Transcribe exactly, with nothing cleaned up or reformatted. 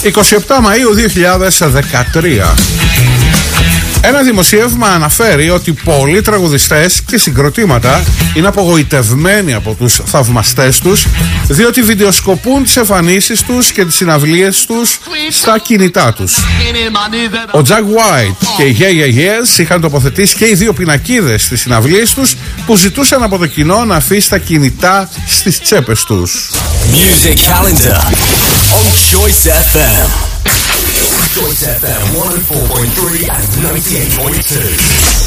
εικοστή εβδόμη Μαΐου δύο χιλιάδες δεκατρία. Ένα δημοσίευμα αναφέρει ότι πολλοί τραγουδιστές και συγκροτήματα είναι απογοητευμένοι από τους θαυμαστές τους, διότι βιντεοσκοπούν τις εμφανίσεις τους και τις συναυλίες τους στα κινητά τους. Ο Jack White και οι Yeah Yeah Yeahs είχαν τοποθετήσει και οι δύο πινακίδες στις συναυλίες τους, που ζητούσαν από το κοινό να αφήσει τα κινητά στις τσέπες τους. Music Calendar on Choice εφ εμ. Choice εφ εμ one oh four point three and ninety-eight point two.